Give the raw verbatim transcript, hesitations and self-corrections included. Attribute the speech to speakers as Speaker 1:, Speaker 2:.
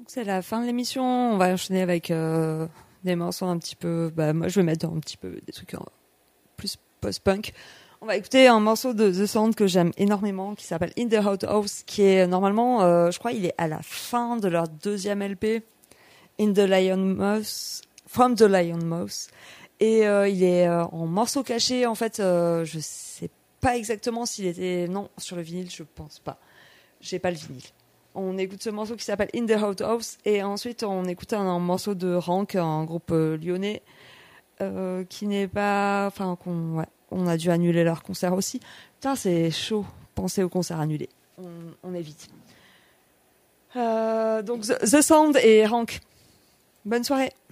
Speaker 1: C'est la fin de l'émission. On va enchaîner avec euh, des morceaux un petit peu. Bah, moi, je vais mettre un petit peu des trucs euh, plus post-punk. On va écouter un morceau de The Sound que j'aime énormément, qui s'appelle In the Outhouse, qui est normalement, euh, je crois, il est à la fin de leur deuxième L P, In the Lion Mouse, From the Lion Mouse, et euh, il est euh, en morceaux cachés. En fait, euh, je sais pas exactement s'il était non sur le vinyle, je pense pas. J'ai pas le vinyle. On écoute ce morceau qui s'appelle In the Outhouse et ensuite on écoute un, un morceau de Rank, un groupe euh, lyonnais euh, qui n'est pas, enfin qu'on, ouais, on a dû annuler leur concert aussi. Putain, c'est chaud. Pensez au concert annulé. On, on évite. Euh, donc The, The Sound et Rank. Bonne soirée.